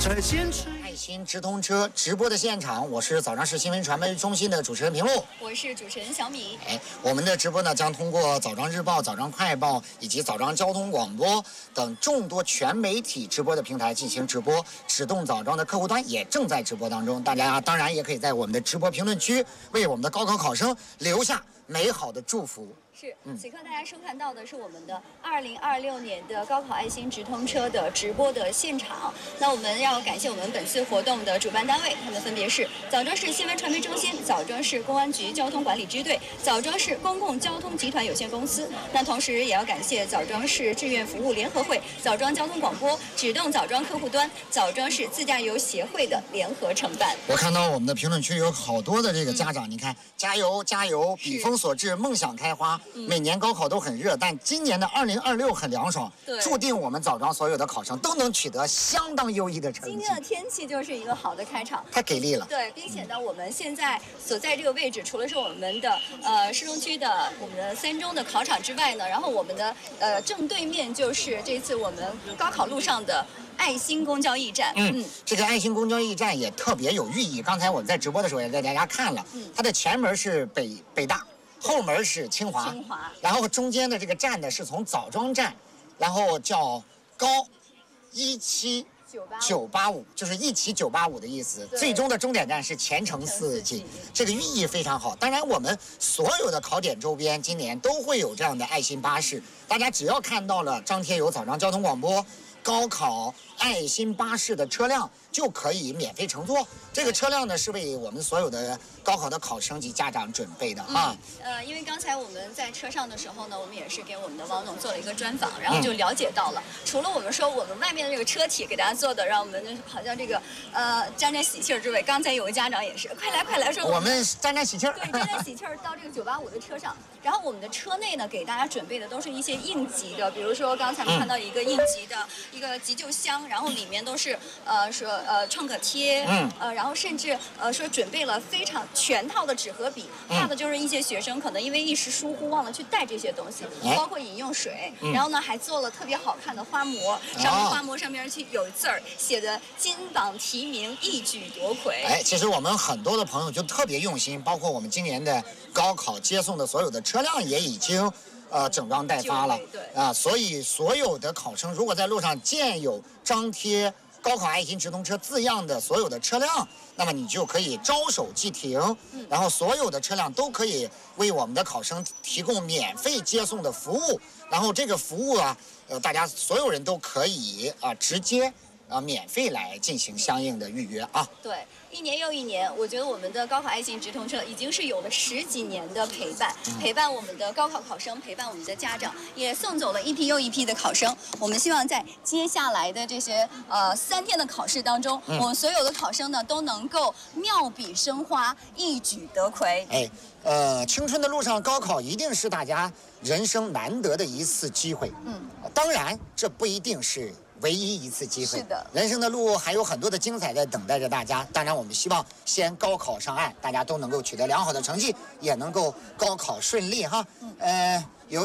爱心直通车直播的现场，我是枣庄市新闻传媒中心的主持人平路， 我是主持人小米。 我们的直播呢将通过枣庄日报、枣庄快报以及枣庄交通广播等众多全媒体直播的平台进行直播，启动枣庄的客户端也正在直播当中。大家当然也可以在我们的直播评论区为我们的高考考生留下美好的祝福。 是，此刻大家收看到的是我们的2026年的高考爱心直通车的直播的现场。那我们要感谢我们本次活动的主办单位，他们分别是枣庄市新闻传媒中心、枣庄市公安局交通管理支队、枣庄市公共交通集团有限公司。那同时也要感谢枣庄市志愿服务联合会、枣庄交通广播、指动枣庄客户端、枣庄市自驾游协会的联合承办。 我看到我们的评论区有好多的这个家长，你看，加油加油，笔锋所至，梦想开花。每年高考都很热，但今年的2026很凉爽，注定我们枣庄所有的考生都能取得相当优异的成绩。 今天的天气就是一个好的开场， 太给力了。 对，并且呢，我们现在所在这个位置，除了是我们的市中区的我们的3中的考场之外呢，然后我们的正对面就是这次我们高考路上的爱心公交驿站。 这个爱心公交驿站也特别有寓意。刚才我们在直播的时候也给大家看了，它的前门是北大。后门是清华，然后中间的这个站呢是从枣庄站，然后叫高17985，就是17985的意思。最终的终点站是前程4季，这个寓意非常好。当然，我们所有的考点周边今年都会有这样的爱心巴士，大家只要看到了张贴有枣庄交通广播高考爱心巴士的车辆，就可以免费乘坐。这个车辆呢是为我们所有的高考的考生及家长准备的啊。 因为刚才我们在车上的时候呢，我们也是给我们的王总做了一个专访，然后就了解到了，除了我们说我们外面的这个车体给大家做的，让我们好像这个沾沾喜气儿之外，刚才有个家长也是，快来说我们沾沾喜气儿， 对，沾沾喜气儿到这个985的车上，然后我们的车内呢给大家准备的都是一些应急的，比如说刚才我们看到一个应急的一个急救箱，然后里面都是创可贴，然后甚至说准备了非常全套的纸和笔，怕的就是一些学生可能因为一时疏忽忘了去带这些东西，包括饮用水，然后呢还做了特别好看的花模，花模上面有字儿写的金榜题名，一举夺魁。 其实我们很多的朋友就特别用心，包括我们今年的高考接送的所有的车辆也已经整装待发了，所以所有的考生如果在路上见有张贴高考爱心直通车字样的所有的车辆，那么你就可以招手即停，然后所有的车辆都可以为我们的考生提供免费接送的服务，然后这个服务大家所有人都可以直接免费来进行相应的预约啊。 对，一年又一年，我觉得我们的高考爱心直通车已经是有了10几年的陪伴我们的高考考生，陪伴我们的家长，也送走了一批又一批的考生。我们希望在接下来的这些3天的考试当中，我们所有的考生呢都能够妙笔生花，一举得魁。 青春的路上，高考一定是大家人生难得的一次机会。当然这不一定是唯一一次机会， 是的， 人生的路还有很多的精彩在等待着大家。当然，我们希望先高考上岸，大家都能够取得良好的成绩，也能够高考顺利哈。